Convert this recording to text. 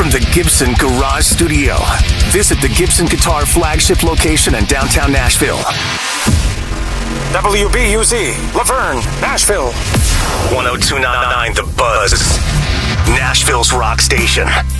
from the Gibson Garage Studio. Visit the Gibson Guitar flagship location in downtown Nashville. WBUZ, Laverne, Nashville. 102.9 The Buzz, Nashville's rock station.